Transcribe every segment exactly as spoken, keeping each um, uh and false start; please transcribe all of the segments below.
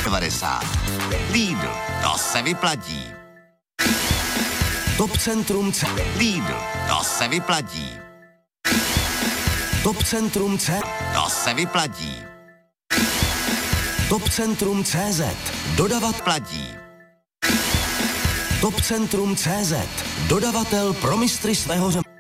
devadesát. Lidl, to se vyplatí. Top Centrum C. Lidl, to se vyplatí. Top Centrum C. To se vyplatí. Top Centrum C Z. Dodavat Platí. Top Centrum C Z. Dodavatel pro mistry svého řemesla.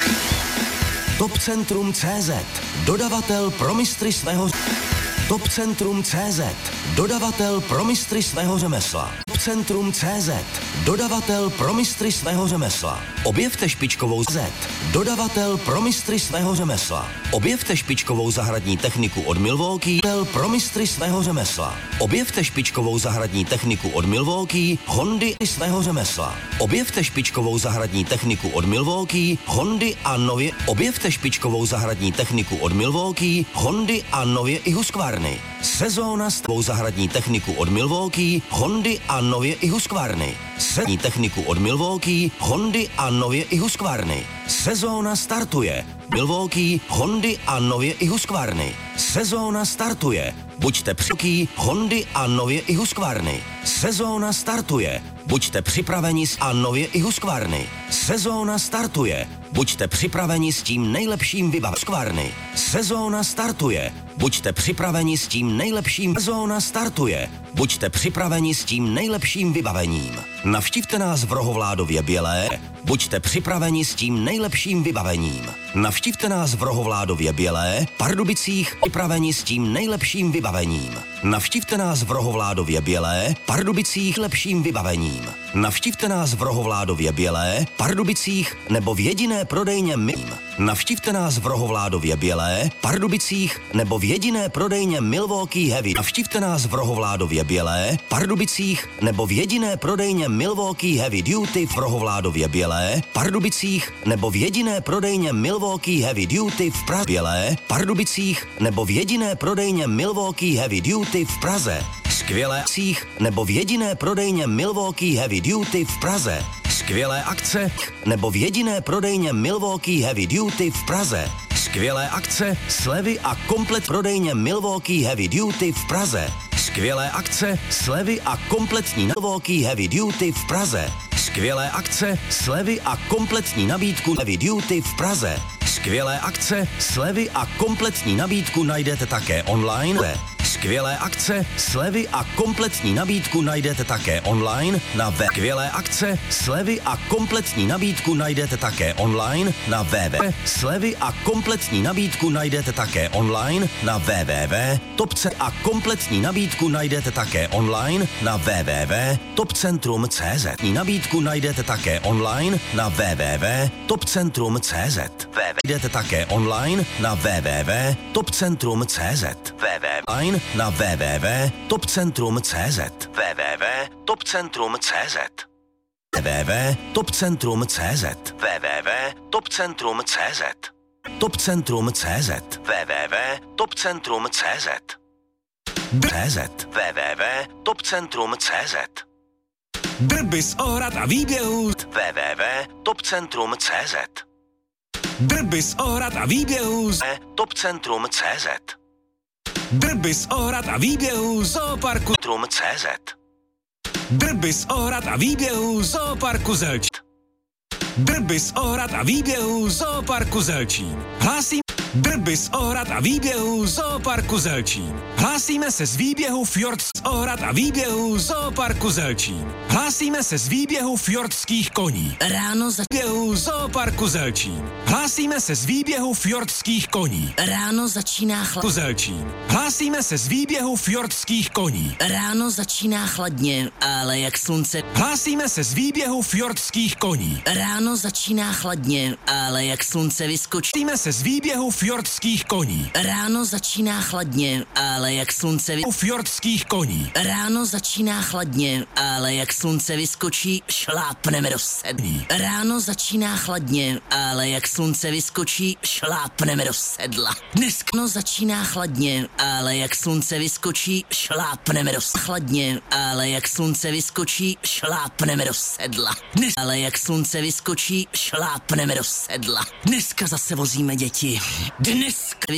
Top Centrum C Z. Dodavatel pro mistry svého Top Centrum C Z. Dodavatel pro mistry svého řemesla. Top Centrum C Z. Dodavatel pro mistry svého řemesla. Objevte špičkovou Z. Dodavatel pro mistry svého řemesla. Objevte špičkovou zahradní techniku od Milwaukee. Pro mistry svého řemesla. Objevte špičkovou zahradní techniku od Milwaukee, Hondy svého řemesla. Objevte špičkovou zahradní techniku od Milwaukee, Hondy a nově. Objevte špičkovou zahradní techniku od Milwaukee, Hondy a nově i Husqvarny. Sezóna s tvou zahradní techniku od Milwaukee, Hondy a nově i Husqvarny. Sezónní techniku od Milwaukee, Hondy a nově i Husqvarny. Sezóna startuje. Milwaukee, Hondy a nově i Husqvarny. Sezóna startuje. Buďte připravení, Hondy a nově i Husqvarny. Sezóna startuje. Buďte připraveni a nově i Husqvarny. Sezóna startuje. Buďte připraveni s tím nejlepším vybavením. Husqvarny. Sezóna startuje. Buďte připraveni s tím nejlepším. Sezóna startuje. Buďte připraveni s tím nejlepším vybavením. Navštivte nás v Rohovládově Bělé. Buďte připraveni s tím nejlepším vybavením. Navštivte nás v Rohovládově Bělé, Pardubicích, připraveni s tím nejlepším vybavením. Navštivte nás v Rohovládově Bělé, Pardubicích lepším vybavením. Navštivte nás v Rohovládově Bělé, Pardubicích nebo v jediné prodejně Mím. Navštivte nás v Rohovládově Bělé, Pardubicích nebo v jediné prodejně Milwaukee Heavy. Navštivte nás v Rohovládově Bělé, Pardubicích nebo v jediné prodejně Milwaukee Heavy Duty v Rohovládově Bělé, Pardubicích nebo v jediné prodejně Milwaukee Heavy Duty v Praze. Bělé, Pardubicích nebo v jediné prodejně Milwaukee Heavy Duty v Praze. Skvělé akcích nebo v jediné prodejně Milwaukee Heavy Duty v Praze. Skvělé akce nebo v jediné prodejně Milwaukee Heavy Duty v Praze. Skvělé akce, slevy a komplet prodejně Milwaukee Heavy Duty v Praze. Skvělé akce, slevy a kompletní Milwaukee Heavy Duty v Praze. Skvělé akce, slevy a kompletní nabídku Heavy Duty v Praze. Skvělé akce, slevy a kompletní nabídku najdete také online. Skvělé akce, slevy a kompletní nabídku najdete také online na web. Skvělé akce, slevy a kompletní nabídku najdete také online na www. Slevy a kompletní nabídku najdete také online na www. Topce a kompletní nabídku najdete také online na www. Topcentrum tečka cé zet. Nabídku najdete také online na www. Topcentrum tečka cé zet. Najdete také online na www. Topcentrum tečka cé zet. www. Na www. Topcentrum tečka cé zet. www. Topcentrum tečka cé zet. www. Topcentrum tečka cé zet. www. Topcentrum tečka cé zet. Topcentrum tečka cé zet. www. Topcentrum tečka cé zet. cé zet. www. Topcentrum tečka cé zet. Drby z ohrad a výběhů. www. Topcentrum tečka cé zet. Drby z ohrad a výběhů. Topcentrum tečka cé zet. Drby z ohrad a výběhů Zooparku Trum tečka cé zet. Drby z ohrad a výběhů Zooparku Zelčín. Drby z ohrad a výběhů Zooparku Zelčín. Hlásím Drby z ohrad a výběhů Zooparku Zelčín. Hlásíme se z výběhu Fjord z ohrad a výběhů Zooparku Zelčín. Hlásíme se z výběhu fjordských koní. Ráno za Výběhu Zooparku Zelčín. Hlásíme se z výběhu fjordských koní. Ráno začíná chladně. Zelčín. Hlásíme se z výběhu fjordských koní. Ráno začíná chladně, ale jak slunce. Hlásíme se z výběhu fjordských koní. Ráno začíná chladně, ale jak slunce vyskočí. Hlásíme se z výběhu fjordských koní. Ráno začíná chladně, ale jak slunce vy... U fjordských koní. Ráno začíná chladně, ale jak slunce vyskočí, šlápneme do sedla. Ráno začíná chladně, ale jak slunce vyskočí, šlápneme do sedla. Dneska no začíná chladně, ale jak slunce vyskočí, šlápneme do chladně, ale jak slunce vyskočí, šlápneme do sedla. Dnes, ale jak slunce vyskočí, šlápneme do sedla. Dneska zase vozíme děti. Dneska